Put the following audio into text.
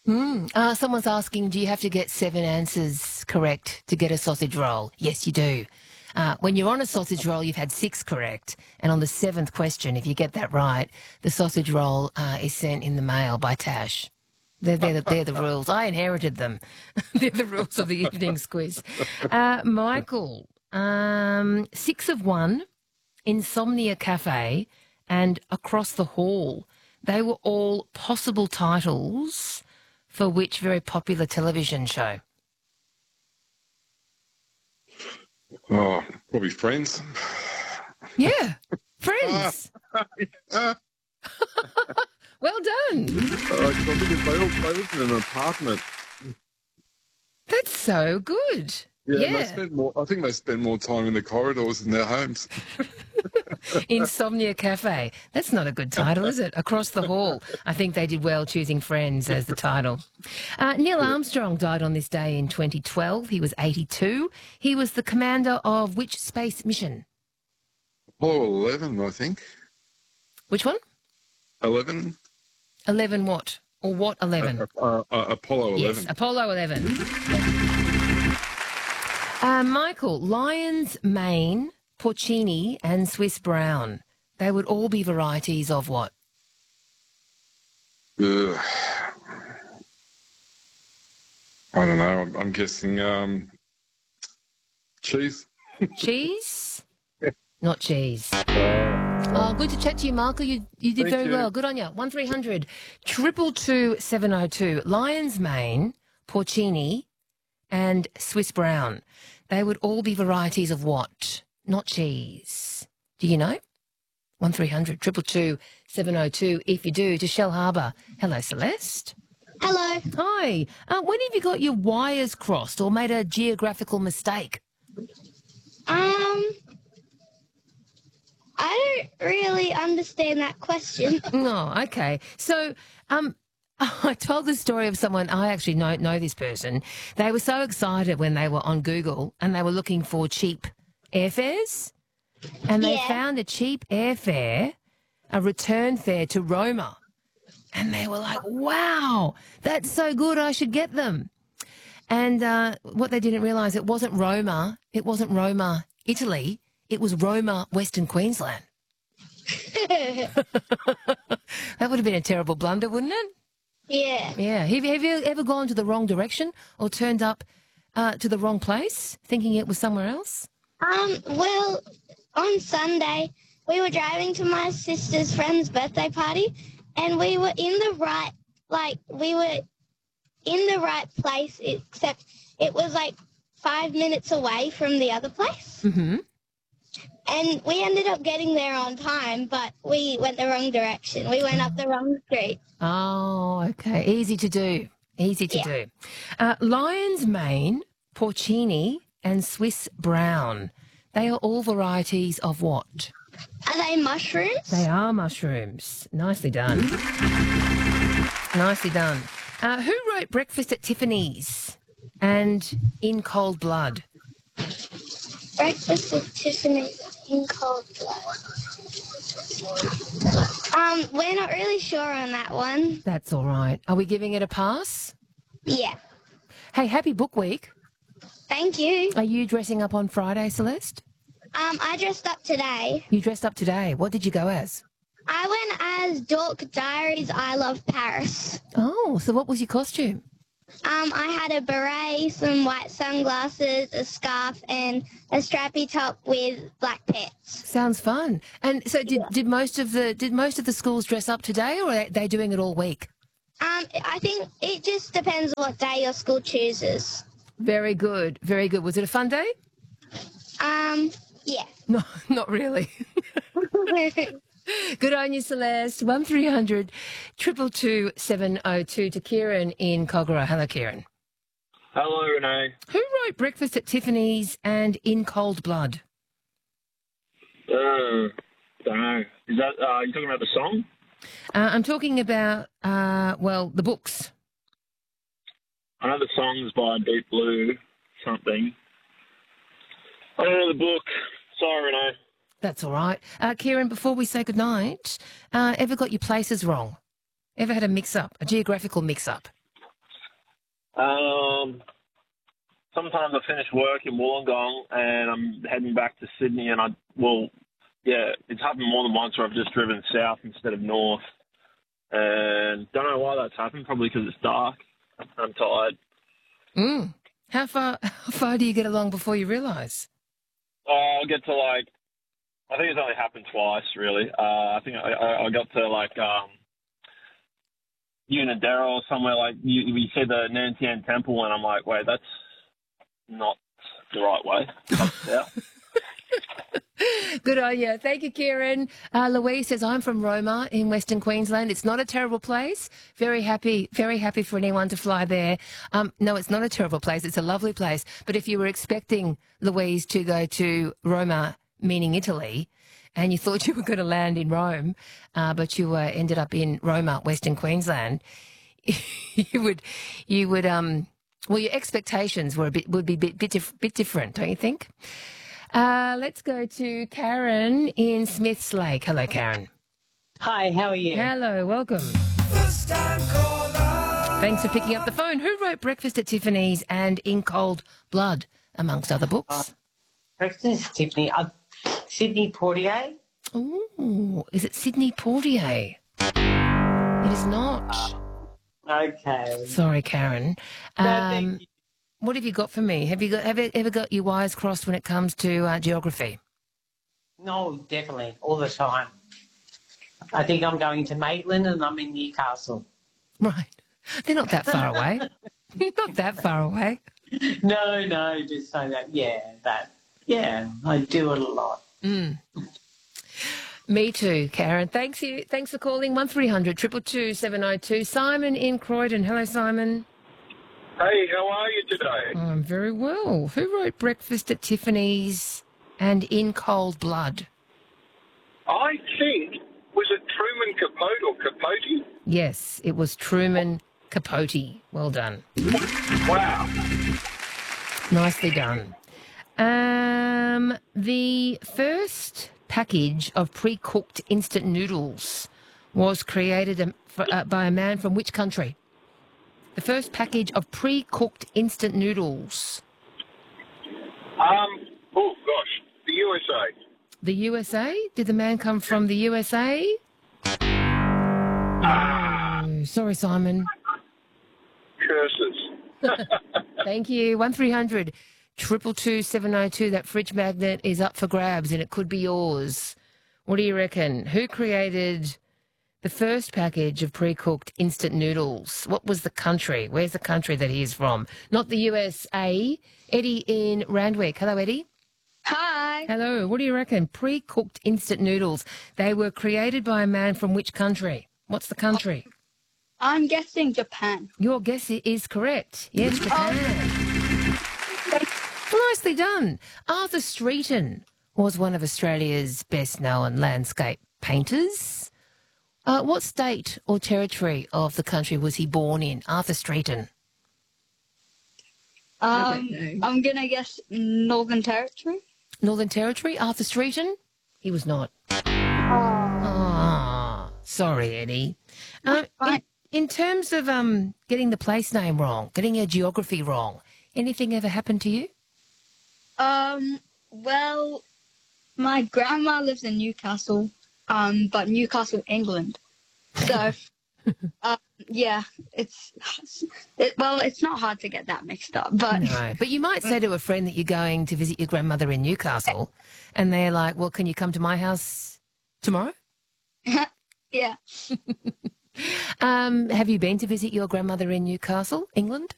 Someone's asking, do you have to get 7 answers correct to get a sausage roll? Yes, you do. When you're on a sausage roll, you've had 6 correct. And on the 7th question, if you get that right, the sausage roll is sent in the mail by Tash. They're the rules. I inherited them. They're the rules of the evening's quiz. Michael, 6 of 1, Insomnia Cafe, and Across the Hall. They were all possible titles for which very popular television show? Oh, probably Friends. Yeah, Friends. Well done. Because they live in an apartment. That's so good. Yeah. And they spend more. I think they spend more time in the corridors in their homes. Insomnia Cafe. That's not a good title, is it? Across the Hall. I think they did well choosing Friends as the title. Neil Armstrong died on this day in 2012. He was 82. He was the commander of which space mission? Apollo 11, I think. Which one? 11. 11 what? Or what 11? Apollo 11. Yes, Apollo 11. Michael, lion's mane, porcini and Swiss brown. They would all be varieties of what? I don't know. I'm guessing cheese. Cheese? Not cheese. Oh, good to chat to you, Michael. You did very well. Good on you. 1300 222 702. Lion's mane, porcini and Swiss brown. They would all be varieties of what? Not cheese. Do you know? 1300 222 702. If you do, to Shell Harbour. Hello, Celeste. Hello. Hi. When have you got your wires crossed or made a geographical mistake? I don't really understand that question. Oh, okay. So, I told the story of someone, I actually know this person. They were so excited when they were on Google and they were looking for cheap airfares, and they found a cheap airfare, a return fare to Roma. And they were like, wow, that's so good, I should get them. And what they didn't realise, it wasn't Roma, Italy, it was Roma, Western Queensland. That would have been a terrible blunder, wouldn't it? Yeah. Yeah. Have you ever gone to the wrong direction or turned up to the wrong place thinking it was somewhere else? Well, on Sunday, we were driving to my sister's friend's birthday party, and we were in the right, place, except it was 5 minutes away from the other place. Mm-hmm. And we ended up getting there on time, but we went the wrong direction. We went up the wrong street. Oh, okay. Easy to do. Do. Lion's mane, porcini and Swiss brown. They are all varieties of what? Are they mushrooms? They are mushrooms. Nicely done. Nicely done. Who wrote Breakfast at Tiffany's and In Cold Blood? Breakfast at Tiffany's in Cold Blood. We're not really sure on that one. That's all right. Are we giving it a pass? Yeah. Hey, happy book week. Thank you. Are you dressing up on Friday, Celeste? I dressed up today. You dressed up today. What did you go as? I went as Dork Diaries I Love Paris. Oh, so what was your costume? I had a beret, some white sunglasses, a scarf, and a strappy top with black pants. Sounds fun. And so did most of the schools dress up today, or are they doing it all week? I think it just depends on what day your school chooses. Very good. Very good. Was it a fun day? Yeah. No, not really. Good on you, Celeste. 1300 222 702 to Kieran in Kogarah. Hello, Kieran. Hello, Renee. Who wrote Breakfast at Tiffany's and In Cold Blood? Don't know. Is that you talking about the song? I'm talking about the books. I know the song's by Deep Blue something. I don't know the book. Sorry, Renee. That's all right. Kieran, before we say goodnight, ever got your places wrong? Ever had a mix-up, a geographical mix-up? Sometimes I finish work in Wollongong and I'm heading back to Sydney, and it's happened more than once where I've just driven south instead of north, and don't know why that's happened. Probably because it's dark. I'm tired. How far do you get along before you realise? I'll get to I think it's only happened twice, really. I think I got to Unadera or somewhere you see the Nantian Temple, and I'm like, wait, that's not the right way. Good on you. Thank you, Kieran. Louise says, I'm from Roma in Western Queensland. It's not a terrible place. Very happy for anyone to fly there. No, it's not a terrible place. It's a lovely place. But if you were expecting, Louise, to go to Roma, meaning Italy, and you thought you were going to land in Rome, but you ended up in Roma, Western Queensland, you would, well, your expectations would be a bit different, don't you think? Let's go to Karen in Smiths Lake. Hello, Karen. Hi, how are you? Hello, welcome. Thanks for picking up the phone. Who wrote Breakfast at Tiffany's and In Cold Blood, amongst other books? Breakfast at Tiffany. Sidney Poitier. Oh, is it Sidney Poitier? It is not. Okay. Sorry, Karen. Thank you. What have you got for me? Have you ever got your wires crossed when it comes to geography? No, definitely, all the time. I think I'm going to Maitland and I'm in Newcastle. Right. They're not that far away. Not that far away. No, just so that, I do it a lot. Me too, Karen. Thanks for calling. 1300 222 702. Simon in Croydon. Hello, Simon. Hey, how are you today? I'm very well. Who wrote Breakfast at Tiffany's and In Cold Blood? I think, was it Truman Capote or Capote? Yes, it was Truman Capote. Well done. Wow. Nicely done. The first package of pre-cooked instant noodles was created by a man from which country? The first package of pre-cooked instant noodles. Oh gosh, the USA. The USA? Did the man come from the USA? Oh, sorry, Simon. Curses. Thank you. 1300 222 702. That fridge magnet is up for grabs and it could be yours. What do you reckon? Who created the first package of pre-cooked instant noodles? What was the country? Where's the country that he is from? Not the USA. Eddie in Randwick. Hello, Eddie. Hi. Hello. What do you reckon? Pre-cooked instant noodles. They were created by a man from which country? What's the country? I'm guessing Japan. Your guess is correct. Yes, Japan. Nicely done. Arthur Streeton was one of Australia's best-known landscape painters. What state or territory of the country was he born in? Arthur Streeton. I'm going to guess Northern Territory. Northern Territory? Arthur Streeton? He was not. Sorry, Eddie. In terms of getting the place name wrong, getting your geography wrong, anything ever happened to you? Well, my grandma lives in Newcastle, but Newcastle, England. So, yeah, it's not hard to get that mixed up. But No, but you might say to a friend that you're going to visit your grandmother in Newcastle, and they're like, well, can you come to my house tomorrow? yeah. Have you been to visit your grandmother in Newcastle, England?